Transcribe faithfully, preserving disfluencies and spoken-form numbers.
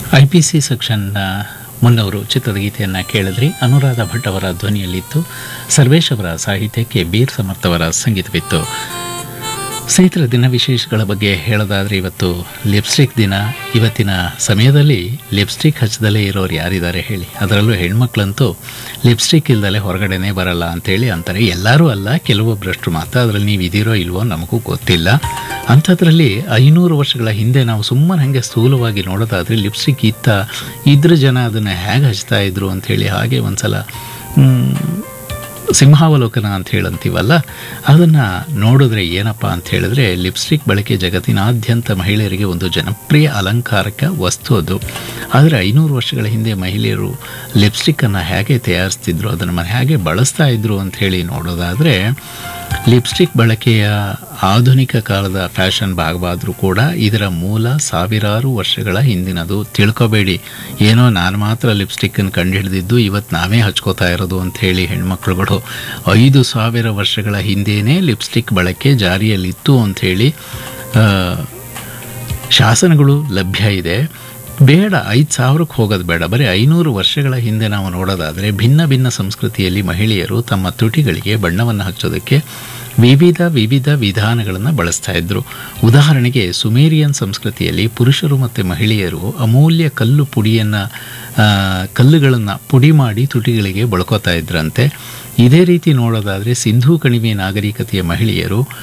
I P C section ಮುನ್ನವರು ಚಿತ್ರದ ಗೀತೆಯನ್ನು ಕೇಳಿದ್ರಿ. ಅನುರಾಧ ಭಟ್ ಅವರ ಧ್ವನಿಯಲ್ಲಿತ್ತು. ಸರ್ವೇಶ್ ಅವರ ಸಾಹಿತ್ಯಕ್ಕೆ ಬೀರ್ ಸಮರ್ಥ್ ಅವರ ಸಂಗೀತವಿತ್ತು. ಸ್ನೇಹಿತರ, ದಿನ ವಿಶೇಷಗಳ ಬಗ್ಗೆ ಹೇಳೋದಾದರೆ ಇವತ್ತು ಲಿಪ್ಸ್ಟಿಕ್ ದಿನ. ಇವತ್ತಿನ ಸಮಯದಲ್ಲಿ ಲಿಪ್ಸ್ಟಿಕ್ ಹಚ್ಚದಲ್ಲೇ ಇರೋರು ಯಾರಿದ್ದಾರೆ ಹೇಳಿ? ಅದರಲ್ಲೂ ಹೆಣ್ಮಕ್ಳಂತೂ ಲಿಪ್ಸ್ಟಿಕ್ ಇಲ್ದಲೇ ಹೊರಗಡೆನೇ ಬರಲ್ಲ ಅಂತೇಳಿ ಅಂತಾರೆ. ಎಲ್ಲರೂ ಅಲ್ಲ, ಕೆಲವೊಬ್ಬರಷ್ಟು ಮಾತ್ರ. ಅದರಲ್ಲಿ ನೀವು ಇದಿರೋ ಇಲ್ವೋ ನಮಗೂ ಗೊತ್ತಿಲ್ಲ. ಅಂಥದ್ರಲ್ಲಿ ಐನೂರು ವರ್ಷಗಳ ಹಿಂದೆ ನಾವು ಸುಮ್ಮನೆ ಹಾಗೆ ಸ್ಥೂಲವಾಗಿ ನೋಡೋದಾದರೆ ಲಿಪ್ಸ್ಟಿಕ್ ಇತ್ತ ಇದ್ರ ಜನ ಅದನ್ನು ಹೇಗೆ ಹಚ್ತಾ ಇದ್ರು ಅಂಥೇಳಿ ಹಾಗೆ ಒಂದು ಸಲ ಸಿಂಹಾವಲೋಕನ ಅಂತ ಹೇಳಂತೀವಲ್ಲ, ಅದನ್ನು ನೋಡಿದ್ರೆ ಏನಪ್ಪ ಅಂತ ಹೇಳಿದ್ರೆ ಲಿಪ್ಸ್ಟಿಕ್ ಬಳಕೆ ಜಗತ್ತಿನಾದ್ಯಂತ ಮಹಿಳೆಯರಿಗೆ ಒಂದು ಜನಪ್ರಿಯ ಅಲಂಕಾರಕ ವಸ್ತು ಅದು. ಆದರೆ ಐನೂರು ವರ್ಷಗಳ ಹಿಂದೆ ಮಹಿಳೆಯರು ಲಿಪ್ಸ್ಟಿಕ್ಕನ್ನು ಹೇಗೆ ತಯಾರಿಸ್ತಿದ್ರು, ಅದನ್ನು ಹೇಗೆ ಬಳಸ್ತಾ ಇದ್ರು ಅಂತ ಹೇಳಿ ನೋಡೋದಾದರೆ, ಲಿಪ್ಸ್ಟಿಕ್ ಬಳಕೆಯ ಆಧುನಿಕ ಕಾಲದ ಫ್ಯಾಷನ್ ಭಾಗವಾದರೂ ಕೂಡ ಇದರ ಮೂಲ ಸಾವಿರಾರು ವರ್ಷಗಳ ಹಿಂದಿನದು. ತಿಳ್ಕೊಬೇಡಿ ಏನೋ ನಾನು ಮಾತ್ರ ಲಿಪ್ಸ್ಟಿಕ್ಕನ್ನು ಕಂಡುಹಿಡಿದಿದ್ದು ಇವತ್ತು ನಾವೇ ಹಚ್ಕೋತಾ ಇರೋದು ಅಂಥೇಳಿ ಹೆಣ್ಮಕ್ಳುಗಳು. ಐದು ಸಾವಿರ ವರ್ಷಗಳ ಹಿಂದೇನೆ ಲಿಪ್ಸ್ಟಿಕ್ ಬಳಕೆ ಜಾರಿಯಲ್ಲಿತ್ತು ಅಂಥೇಳಿ ಶಾಸನಗಳು ಲಭ್ಯ ಇದೆ. ಬೇಡ, ಐದು ಸಾವಿರಕ್ಕೆ ಹೋಗೋದು ಬೇಡ, ಬರೀ ಐನೂರು ವರ್ಷಗಳ ಹಿಂದೆ ನಾವು ನೋಡೋದಾದರೆ ಭಿನ್ನ ಭಿನ್ನ ಸಂಸ್ಕೃತಿಯಲ್ಲಿ ಮಹಿಳೆಯರು ತಮ್ಮ ತುಟಿಗಳಿಗೆ ಬಣ್ಣವನ್ನು ಹಚ್ಚೋದಕ್ಕೆ ವಿವಿಧ ವಿವಿಧ ವಿಧಾನಗಳನ್ನು ಬಳಸ್ತಾ ಇದ್ದರು. ಉದಾಹರಣೆಗೆ ಸುಮೇರಿಯನ್ ಸಂಸ್ಕೃತಿಯಲ್ಲಿ ಪುರುಷರು ಮತ್ತು ಮಹಿಳೆಯರು ಅಮೂಲ್ಯ ಕಲ್ಲು ಪುಡಿಯನ್ನು ಕಲ್ಲುಗಳನ್ನು ಪುಡಿ ಮಾಡಿ ತುಟಿಗಳಿಗೆ ಬಳಕೋತಾ ಇದ್ರಂತೆ. ಇದೇ ರೀತಿ ನೋಡೋದಾದರೆ ಸಿಂಧೂ ಕಣಿವೆ ನಾಗರಿಕತೆಯ ಮಹಿಳೆಯರು